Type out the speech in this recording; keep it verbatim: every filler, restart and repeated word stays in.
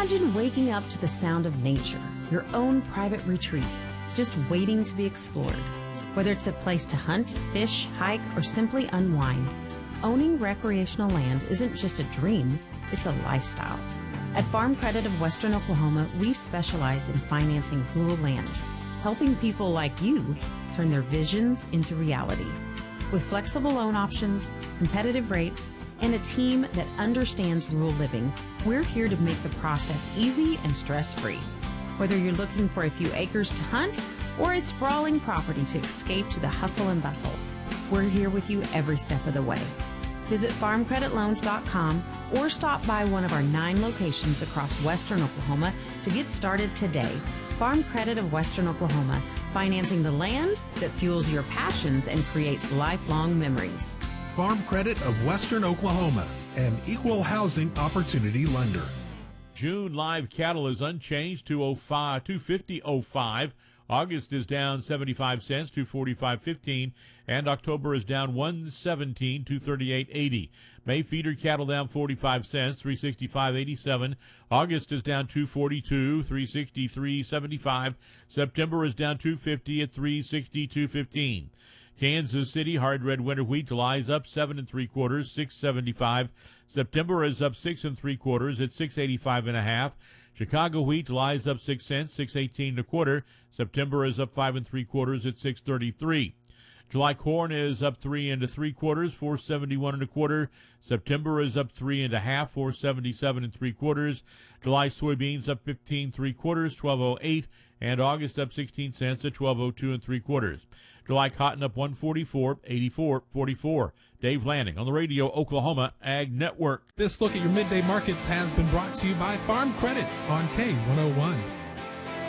Imagine waking up to the sound of nature, your own private retreat, just waiting to be explored. Whether it's a place to hunt, fish, hike, or simply unwind, owning recreational land isn't just a dream, it's a lifestyle. At Farm Credit of Western Oklahoma, we specialize in financing rural land, helping people like you turn their visions into reality. With flexible loan options, competitive rates, and a team that understands rural living, we're here to make the process easy and stress-free. Whether you're looking for a few acres to hunt or a sprawling property to escape to the hustle and bustle, we're here with you every step of the way. Visit farm credit loans dot com or stop by one of our nine locations across Western Oklahoma to get started today. Farm Credit of Western Oklahoma, financing the land that fuels your passions and creates lifelong memories. Farm Credit of Western Oklahoma, an equal housing opportunity lender. June live cattle is unchanged, two oh five, two fifty oh five. August is down seventy-five cents, two forty-five fifteen, and October is down one seventeen, two thirty-eight eighty. May feeder cattle down forty-five cents, three sixty-five eighty-seven. August is down two forty-two, three sixty-three seventy-five. September is down two fifty at three sixty-two fifteen. Kansas City hard red winter wheat July is up seven and three quarters, six seventy-five. September is up six and three quarters at six eighty-five and a half. Chicago wheat July is up six cents, six eighteen and a quarter. September is up five and three quarters at six thirty-three. July corn is up three and three quarters, four seventy-one and a quarter. September is up three and a half, four seventy-seven and three quarters. July soybeans up fifteen three quarters, twelve oh eight, and August up sixteen cents at twelve oh two and three quarters. July cotton up one forty-four, eighty-four forty-four. Dave Lanning on the Radio Oklahoma Ag Network. This look at your midday markets has been brought to you by Farm Credit on K one oh one.